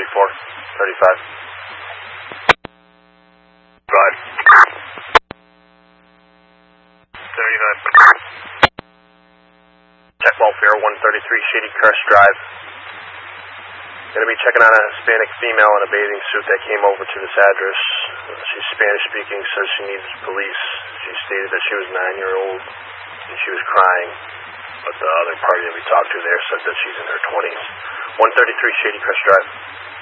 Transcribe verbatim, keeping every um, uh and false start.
thirty-four, thirty-five. Five. thirty-nine. Check welfare, one thirty-three Shady Crest Drive. Going to be checking on a Hispanic female in a bathing suit that came over to this address. She's Spanish speaking, says she needs police. She stated that she was nine year old and she was crying, but the other party that we talked to there said that she's in her twenties. one thirty-three Shady Crest Drive.